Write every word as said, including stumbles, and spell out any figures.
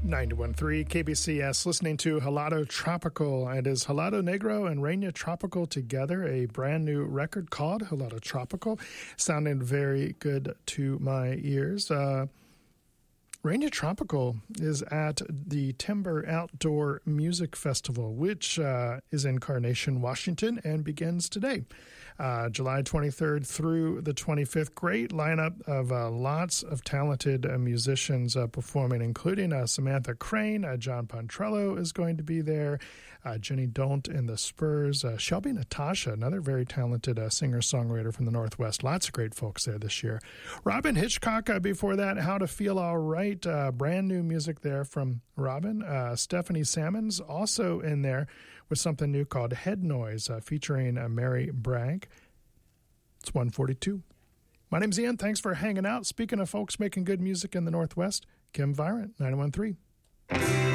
ninety-one point three K B C S, listening to Helado Tropical. It is Helado Negro and Reina Tropical together, a brand new record called Helado Tropical. Sounding very good to my ears. Uh, Reina Tropical is at the Timber Outdoor Music Festival, which uh, is in Carnation, Washington, and begins today, uh, July twenty-third through the twenty-fifth. Great lineup of uh, lots of talented uh, musicians uh, performing, including uh, Samantha Crane. Uh, John Pontrello is going to be there. Uh, Jenny Don't and the Spurs. Uh, Shelby Natasha, another very talented uh, singer-songwriter from the Northwest. Lots of great folks there this year. Robin Hitchcock uh, before that, How to Feel All Right. Uh, brand new music there from Robin. Uh, Stephanie Salmons also in there with something new called Head Noise, uh, featuring uh, Mary Bragg. It's one forty-two. My name's Ian. Thanks for hanging out. Speaking of folks making good music in the Northwest, Kim Virant, ninety-one point three.